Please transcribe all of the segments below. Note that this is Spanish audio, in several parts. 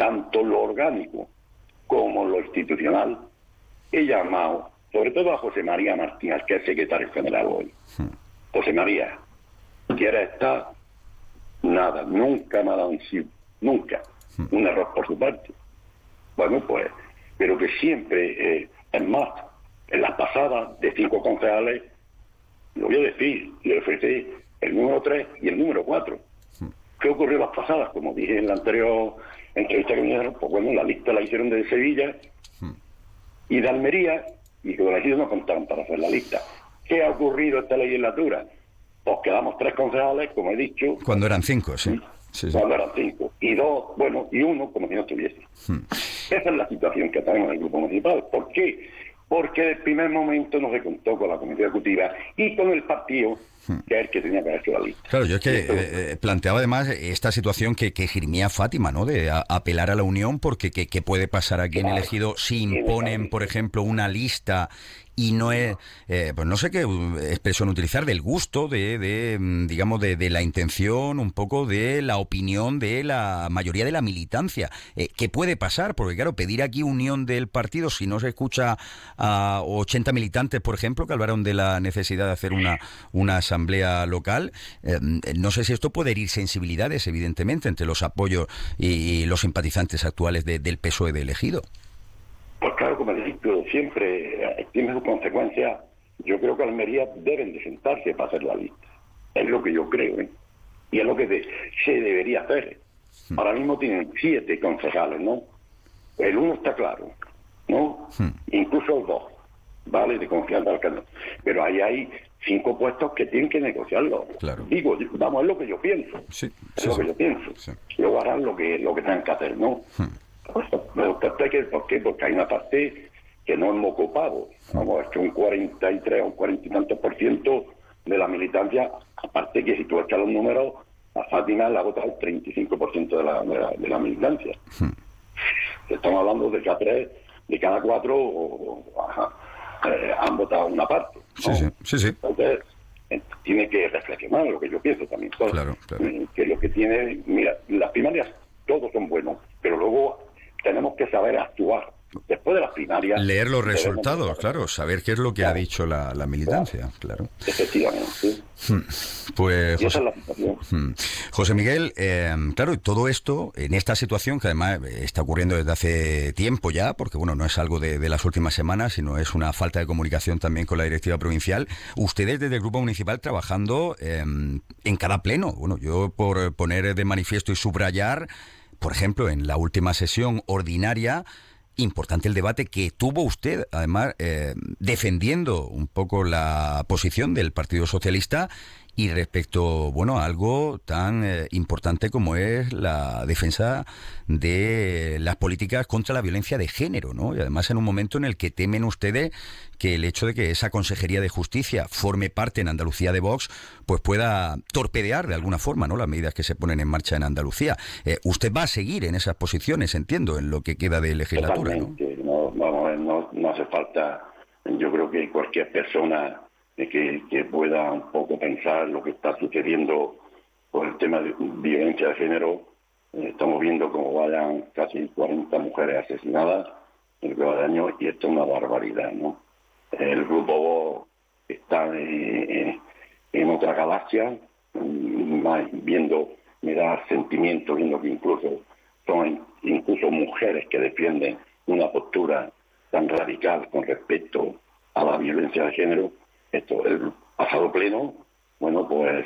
tanto lo orgánico como lo institucional, he llamado, sobre todo a José María Martínez, que es secretario general hoy. José María, ¿quiere estar? Nada, nunca me ha dado un sí, nunca. Un error por su parte. Bueno, pues, pero que siempre, es más, en las pasadas de 5 concejales, lo voy a decir, le ofrecí el número 3 y el número 4. ¿Qué ocurrió en las pasadas? Como dije en la anterior entrevista que me dieron, pues bueno, la lista la hicieron de Sevilla y de Almería, y que los elegidos no contaron para hacer la lista. ¿Qué ha ocurrido esta legislatura? Pues quedamos 3 concejales, como he dicho. Cuando eran 5, sí. Cuando eran 5. Y 2, bueno, y 1 como si no estuviese. Esa es la situación que tenemos en el grupo municipal. ¿Por qué? Porque del primer momento no se contó con la comisión ejecutiva y con el partido, que es el que tenía que haber hecho la lista. Claro, yo es que planteaba además esta situación que esgrimía Fátima, ¿no? De apelar a la unión, porque ¿qué puede pasar aquí en el Ejido si imponen, por ejemplo, una lista y no es, pues no sé qué expresión utilizar, del gusto, digamos, de la intención, un poco de la opinión de la mayoría de la militancia? ¿Qué puede pasar? Porque claro, pedir aquí unión del partido, si no se escucha a 80 militantes, por ejemplo, que hablaron de la necesidad de hacer una asamblea local, no sé si esto puede herir sensibilidades, evidentemente, entre los apoyos y los simpatizantes actuales del PSOE de Ejido. Pues claro, como he dicho, siempre tiene sus consecuencias. Yo creo que Almería deben de sentarse para hacer la lista. Es lo que yo creo, ¿eh? Y es lo que se debería hacer. Ahora mismo tienen 7 concejales, ¿no? El 1 está claro, ¿no? Incluso el 2, ¿vale? De confianza al alcalde. Pero ahí hay 5 puestos que tienen que negociarlo. Claro. Digo, vamos, es lo que yo pienso. Es lo que yo pienso. Luego harán lo que tengan que hacer, ¿no? ¿Por qué? Porque hay una parte que no hemos ocupado. Vamos, es que un 43 o un 40 y tantos % de la militancia, aparte que si tú echas los números, a Fátima la ha votado el 35% de la militancia. Estamos hablando de que a 3 de cada 4 han votado una parte, ¿no? Sí. Entonces, tiene que reflexionar lo que yo pienso también. Claro. Que lo que tiene, mira, las primarias todos son buenos, pero luego tenemos que saber actuar. Después de las primarias... Leer los resultados, claro, saber qué es lo que ha dicho la militancia, claro. Efectivamente. Pues esa es la situación. José Miguel, claro, y todo esto, en esta situación que además está ocurriendo desde hace tiempo ya, porque bueno, no es algo de las últimas semanas, sino es una falta de comunicación también con la directiva provincial. Ustedes desde el Grupo Municipal trabajando en cada pleno. Bueno, yo por poner de manifiesto y subrayar, por ejemplo, en la última sesión ordinaria, importante el debate que tuvo usted, además, defendiendo un poco la posición del Partido Socialista y respecto, bueno, a algo tan importante como es la defensa de las políticas contra la violencia de género, ¿no? Y además en un momento en el que temen ustedes que el hecho de que esa Consejería de Justicia forme parte en Andalucía de Vox, pues pueda torpedear de alguna forma, ¿no?, las medidas que se ponen en marcha en Andalucía. Usted va a seguir en esas posiciones, entiendo, en lo que queda de legislatura, ¿no? No hace falta. Yo creo que cualquier persona que pueda un poco pensar lo que está sucediendo con el tema de violencia de género. Estamos viendo cómo vayan casi 40 mujeres asesinadas en el que va de año, y esto es una barbaridad, ¿no? El grupo Vox está en otra galaxia, me da sentimiento viendo que incluso son mujeres que defienden una postura tan radical con respecto a la violencia de género. Esto, el pasado pleno, bueno, pues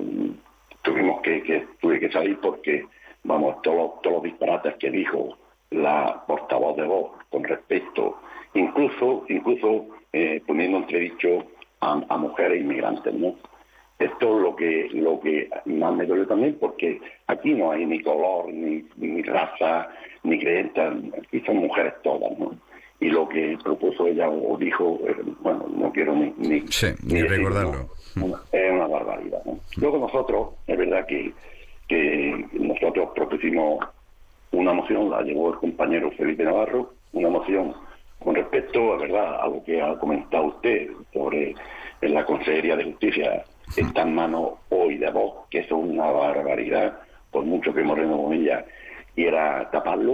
tuve que salir porque, vamos, todos los disparates que dijo la portavoz de Vox con respecto, incluso poniendo entredicho a mujeres inmigrantes, ¿no? Esto es lo que más me duele también, porque aquí no hay ni color, ni raza, ni creencia, aquí son mujeres todas, ¿no? Y lo que propuso ella o dijo, bueno, no quiero ni recordarlo. ¿No? Es una barbaridad, ¿no? Luego nosotros, es verdad que nosotros propusimos una moción, la llevó el compañero Felipe Navarro, una moción con respecto, es verdad, a lo que ha comentado usted sobre la Consejería de Justicia. Está en manos hoy de Vox, que es una barbaridad, por mucho que Moreno Bonilla quiera taparlo.